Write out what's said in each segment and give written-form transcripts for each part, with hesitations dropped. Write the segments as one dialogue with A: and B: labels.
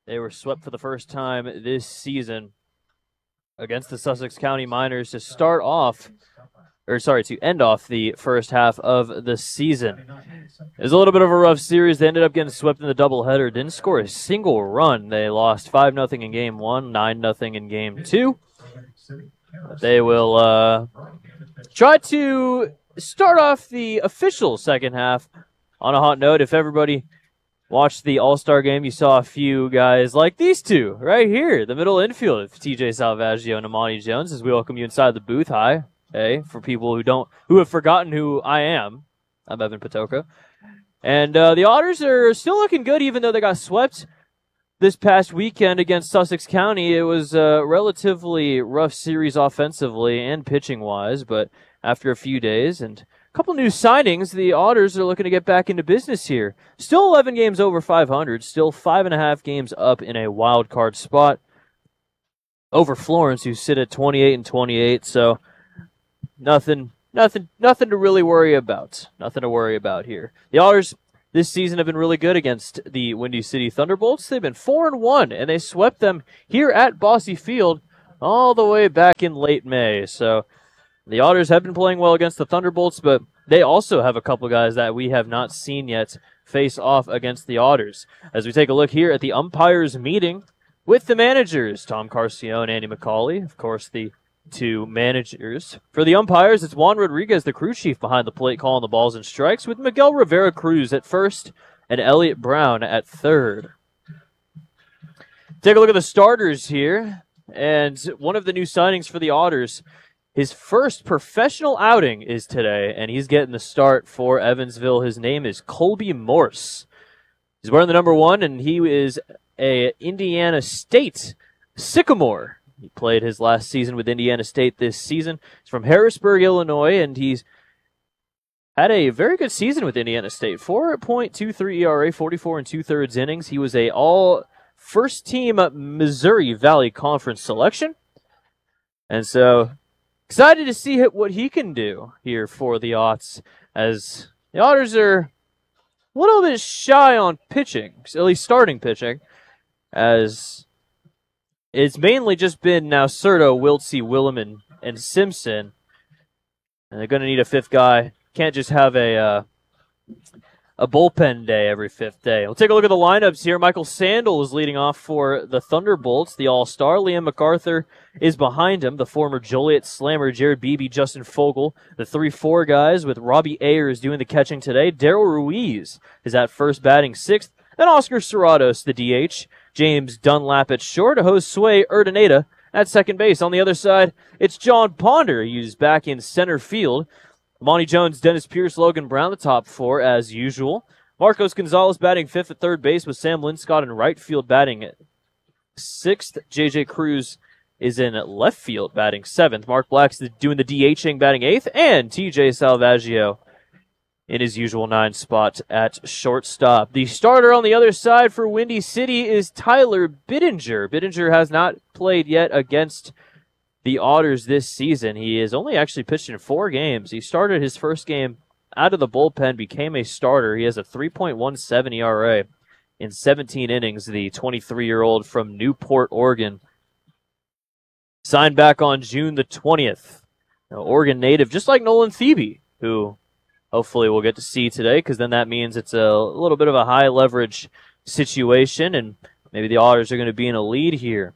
A: They were swept for the first time this season against the Sussex County Miners to end off the first half of the season. It was a little bit of a rough series. They ended up getting swept in the doubleheader. Didn't score a single run. They lost 5-0 in game one, 9-0 in game two. They will try to start off the official second half on a hot note. If everybody watched the All-Star game, you saw a few guys like these two right here, the middle infield of TJ Salvaggio and Amani Jones, as we welcome you inside the booth. Hi. Hey, for people who have forgotten who I am, I'm Evan Patoka. And the Otters are still looking good, even though they got swept this past weekend against Sussex County. It was a relatively rough series offensively and pitching-wise, but after a few days and a couple new signings, the Otters are looking to get back into business here. Still 11 games over 500, still 5.5 games up in a wild card spot over Florence, who sit at 28-28, so Nothing to really worry about. Nothing to worry about here. The Otters this season have been really good against the Windy City Thunderbolts. They've been 4-1, and they swept them here at Bosse Field all the way back in late May. So the Otters have been playing well against the Thunderbolts, but they also have a couple guys that we have not seen yet face off against the Otters. As we take a look here at the umpires meeting with the managers, Tom Carcione and Andy McCauley, of course, the two managers. For the umpires, it's Juan Rodriguez, the crew chief behind the plate, calling the balls and strikes, with Miguel Rivera Cruz at first and Elliot Brown at third. Take a look at the starters here, and one of the new signings for the Otters, his first professional outing is today, and he's getting the start for Evansville. His name is Colby Morse. He's wearing the number 1, and he is a Indiana State Sycamore. He played his last season with Indiana State this season. He's from Harrisburg, Illinois, and he's had a very good season with Indiana State. 4.23 ERA, 44 2/3 innings. He was a all-first-team Missouri Valley Conference selection. And so, excited to see what he can do here for the Otts, as the Otters are a little bit shy on pitching, at least starting pitching, as it's mainly just been now Serto, Wiltsey, Williman, and Simpson. And they're going to need a fifth guy. Can't just have a bullpen day every fifth day. We'll take a look at the lineups here. Michael Sandel is leading off for the Thunderbolts, the All-Star. Liam MacArthur is behind him, the former Joliet Slammer, Jared Beebe, Justin Fogel. The 3-4 guys with Robbie Ayers doing the catching today. Daryl Ruiz is at first, batting sixth. Then Oscar Serratos, the DH. James Dunlap at short. Josue Urdaneta at second base. On the other side, it's John Ponder. He's back in center field. Monty Jones, Dennis Pierce, Logan Brown, the top four as usual. Marcos Gonzalez batting fifth at third base with Sam Linscott in right field batting sixth. JJ Cruz is in left field batting seventh. Mark Black's doing the DHing batting eighth. And TJ Salvaggio in his usual 9 spot at shortstop. The starter on the other side for Windy City is Tyler Bittinger. Bittinger has not played yet against the Otters this season. He has only actually pitched in 4 games. He started his first game out of the bullpen, became a starter. He has a 3.17 ERA in 17 innings, the 23-year-old from Newport, Oregon. Signed back on June the 20th. Now, Oregon native, just like Nolan Thebe, who hopefully we'll get to see today, because then that means it's a little bit of a high-leverage situation, and maybe the Otters are going to be in a lead here.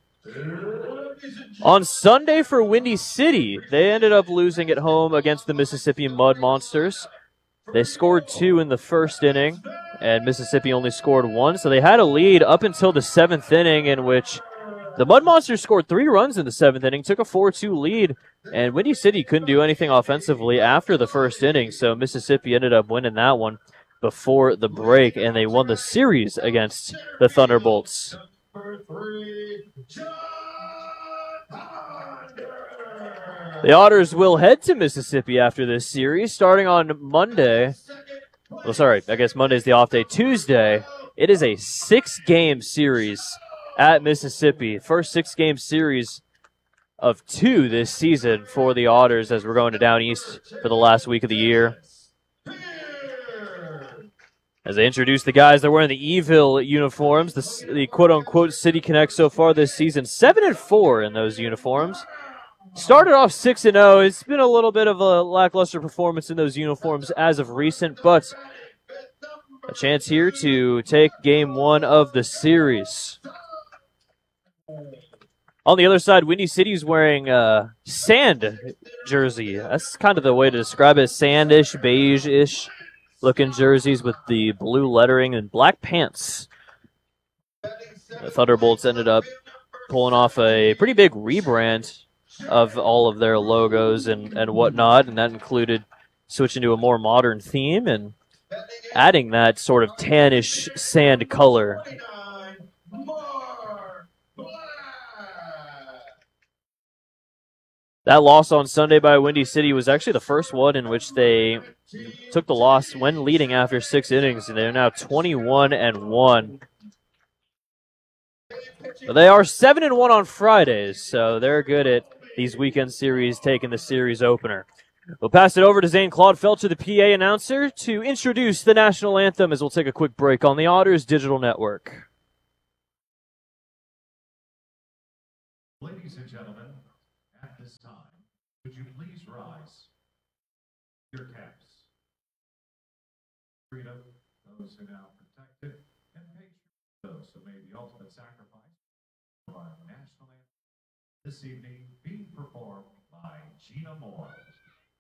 A: On Sunday for Windy City, they ended up losing at home against the Mississippi Mud Monsters. They scored 2 in the first inning, and Mississippi only scored 1, so they had a lead up until the 7th inning, in which the Mud Monsters scored 3 runs in the 7th inning, took a 4-2 lead, and Windy City couldn't do anything offensively after the first inning, so Mississippi ended up winning that one before the break, and they won the series against the Thunderbolts. The Otters will head to Mississippi after this series, starting on Monday. Well, sorry, I guess Monday's the off day. Tuesday, it is a 6-game series at Mississippi. First 6-game series of 2 this season for the Otters, as we're going to Down East for the last week of the year. As they introduce the guys, they're wearing the Evil uniforms, the quote-unquote City Connect so far this season. 7-4 in those uniforms. Started off 6-0. It's been a little bit of a lackluster performance in those uniforms as of recent, but a chance here to take game one of the series. On the other side, Windy City's wearing a sand jersey. That's kind of the way to describe it. Sandish, beige-ish looking jerseys with the blue lettering and black pants. The Thunderbolts ended up pulling off a pretty big rebrand of all of their logos and whatnot, and that included switching to a more modern theme and adding that sort of tannish sand color. That loss on Sunday by Windy City was actually the first one in which they took the loss when leading after 6 innings, and they're now 21-1. But they are 7-1 on Fridays, so they're good at these weekend series, taking the series opener. We'll pass it over to Zane Claude Felcher, the PA announcer, to introduce the national anthem as we'll take a quick break on the Otters Digital Network.
B: Ladies and gentlemen, at this time, would you please rise your caps? Freedom, those who now protected, and those who made the ultimate sacrifice for our national anthem this evening, being performed by Gina Moore.